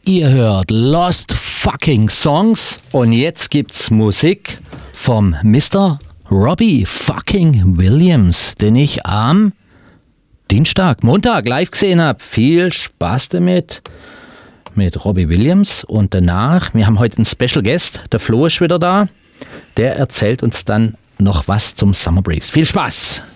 Ihr hört Lost Fucking Songs und jetzt gibt's Musik vom Mr. Robbie fucking Williams, den ich am Montag live gesehen habe. Viel Spaß damit mit Robbie Williams und danach, wir haben heute einen Special Guest, der Flo ist wieder da, der erzählt uns dann noch was zum Summer Breeze. Viel Spaß!